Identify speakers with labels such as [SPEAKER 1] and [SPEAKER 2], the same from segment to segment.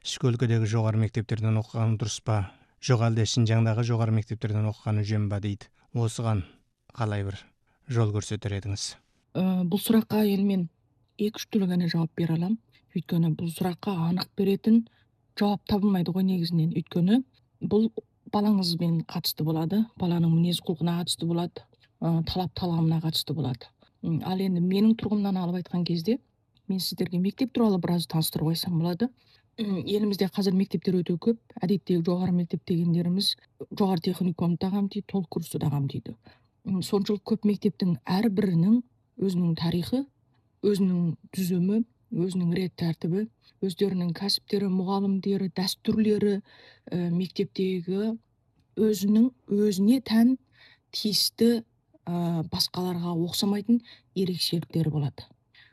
[SPEAKER 1] ішкі өлкөдөгү жогору мектептерден окуган дурус па, жок алде Шинжаңдагы жогору мектептерден окуган жөн ба дейт. Осуган калай бир жол көрсөтөр едиңиз?
[SPEAKER 2] Бул суракка эми мен 2-3 гана жооп бере алам. Өйткөнү бул суракка анык беретін жооп табылмайды го негизинен. Өйткөнү бул балаңыз менен катыштуу болот, баланын мүнөз кулкуна катыштуу болот, талап-талабына катыштуу болот. Ал эми менин тургумдан алып айткан кезде мен сиздерге мектеп тууралуу бир аз тааныштырып койсом болот. Элибизде азыр мектептер өтө көп. Адеттеги жогору мектеп дегендерибиз жогору техникум да камтыйт, толук курсту да камтыйт. Сончолук көп мектептин ар биринин өзүнүн тарыхы, өзүнүн түзүмү, өзүнүн ирет тартиби, өздөрүнүн касиптери, мугалимдери, дастурлери, мектептеги өзүнө тән тиісті башкаларга окшомойтун эрекчеликтери болот.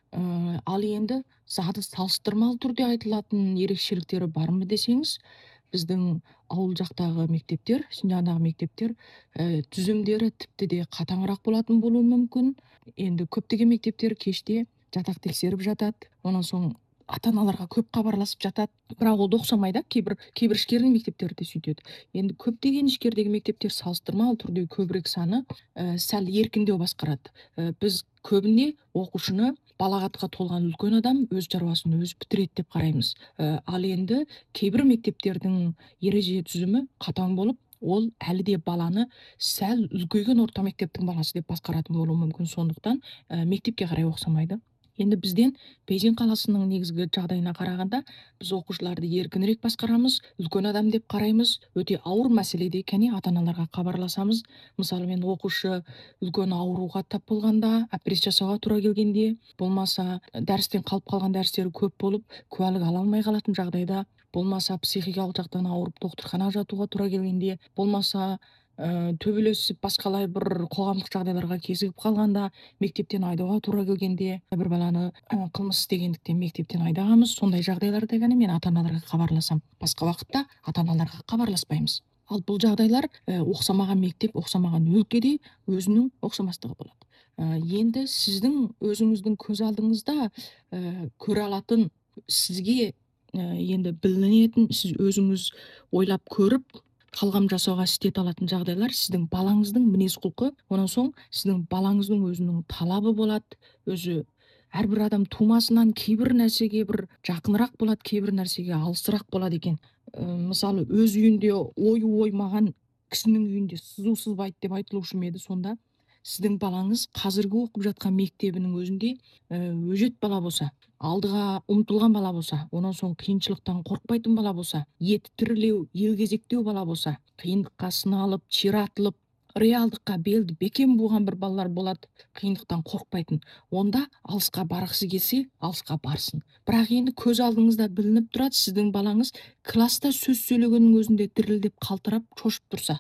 [SPEAKER 2] Ал енді заты салыштырмалуу түрдө айтылатын ерекшеликтери бармы десеңиз, биздин ауыл жактагы мектептер, Шинжаңдагы мектептер түзүмдөрү типти де катаңыраак болатын болуу мүмкүн. Енді көптөгөн мектептер кечте жатак текшерип жатат, анан соң ата-аналарга көп кабарлашып жатат. Бирок ол да окшомой да, кейбир ишкердин мектептери да сүйтөт. Енді көптөгөн ишкердеги мектептер салыштырмалуу түрдө көбүрөөк саны сәл эркиндөө башкарат. Биз көбүнө окуушуну балагатка толгон үлкөн адам өз чарбасын өзү бүтүрөт деп карайбыз. Ал енді кейбир мектептердин эреже түзүмү катаң болуп, ол али де баланы сәл үлкөйгөн орто мектептин баласы деп башкаратын болуу мүмкүн. Сондуктан мектепке карай окшомой да. Енді бизден Бейжиң каласынын негизги жагдайына караганда, биз окуучуларды эркинирээк башкарабыз, үлкөн адам деп карайбыз. Өтө ауыр маселеде экени ата-аналарга кабарлашабыз. Мисалы мен окуушу үлкөн ооруга тап болгондо, операция жасоого туура келгенде, болмаса дарстен калып калган дарстери көп болуп, кубалык ала албай калатын жагдайда, болмаса психикалык жактан ооруп доктурканага жатууга туура келгенде, болмаса төбөлөсүп башкалай бир коомдук жагдайларга кезигип калганда, мектептен айдоого туура келгенде, бир баланы кылмыш истегендиктен мектептен айдаганбыз. Сондай жагдайларда гана мен ата-аналарга кабарлашам. Башка убакытта ата-аналарга кабарлашпайбыз. Ал бул жагдайлар окшомогон мектеп, окшомогон өлкөдө өзүнүн окшомоштугу болот. Енді сиздин өзүңүздүн көз алдыңызда көрө алатын, сизге енді билинетін, сиз өзүңүз ойлап көрүп калгам жасоого иштете алатын жагдайлар сиздин балаңыздын мүнөз кулку, анан соң сиздин балаңыздын өзүнүн талабы болот. Өзү ар бир адам тумасынан кейбир нерсеге бир жакыныраак болот, кейбир нерсеге алысыраак болот экен. Мисалы өз үйүндө ою оймаган кишинин үйүндө сызуу сызбайт деп айтылушу ма эди сонда? Сиздин балаңыз азыркы окуп жаткан мектебинин өзүндө өжөт бала болсо, алдыга умтулган бала болсо, анан соң кыйынчылыктан коркпайтын бала болсо, эти тирилүү, эл кезектөө бала болсо, кыйындыкка сыналып, чыйратылып, реалдыкка белди бекем бууган бир балалар болот, кыйындыктан коркпайтын. Онда алыска баргысы келсе, алыска барсын. Бирок эми көз алдыңызда билинип турат, сиздин балаңыз класста сөз сүйлөгөнүн өзүндө дирилдеп калтырап, чочуп турса,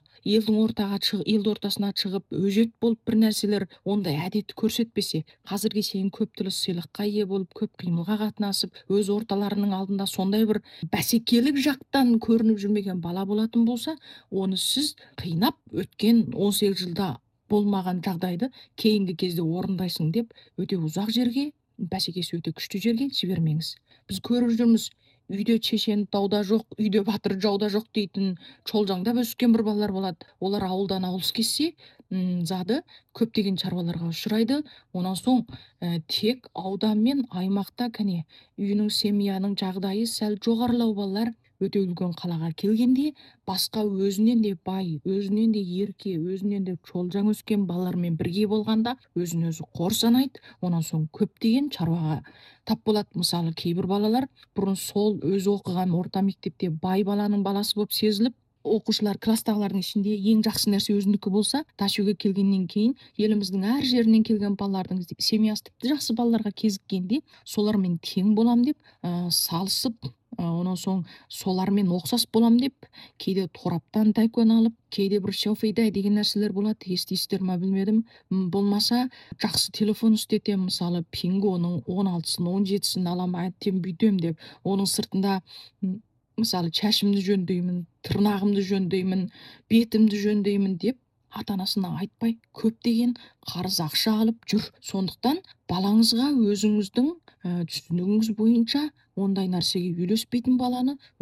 [SPEAKER 2] эл ортосуна чыгып, өжөт болуп бир нерселер ондай адетти көрсөтпесе, азыркы чейин көп тиле сыйлыкка ээ болуп, көп кыймылга катнашып, өз орталарынын алдында сондай бир бәсекелик жактан көрүнүп жүрмөгөн бала болотун болсо, оны сиз кыйнап өткөн 18 жылда болмаган жагдайды кийинки кезде орундайсың деп өтө узак жерге, бәсекеси өтө күчтүү жерге жибермеңиз. Биз көрүп жүрмүз, үйдө чечен тауда жок, үйдө батыр жауда жок дейтин чолжаңдап өскөн бир балдар болот. Олар ауылдан алыс кетсе, зады көптөгөн чарбаларга учурайды. Анан соң тек аудан мен аймакта кане үйүнүн семьянын жагдайы сәл жогорулау балдар өтө үлкөн калага келгенде, башка өзүнөн де бай, өзүнөн де эрке, өзүнөн де чолжаң өскөн балдар менен бирге болгондо өзүн өзү кор санайт. Анан соң көптөгөн чарбага тап болот. Мисалы кейбир балалар бурун сол өзү окуган орто мектепте бай баланын баласы болуп сезилип, окуучулар класстагылардын ичинде эң жакшы нерсе өзүнүкү болсо, ташууга келгенден кийин элибиздин ар жеринен келген балдардын семьясы типти жакшы балдарга кезиккенде, солар менен тең болом деп салышып, анан соң солар менен окшош болом деп, кээде тораптан тайкон алып, кээде бир шофейдай деген нерселер болот, эстейсиздер ма билбедим. Болмаса жакшы телефон иштетем, мисалы Pingо'нун 16-сын, 17-син алам, антем бүйтөм деп, онун сыртында мисалы чачымды жөндөймүн, тырнагымды жөндөймүн, бетимди жөндөймүн деп ата-анасына айтпай көптөгөн карыз акча алып жүр. Сондуктан балаңызга өзүңүздүн түшүнүгүңүз боюнча ондай нерсеге үйлөшпөйтүн баланы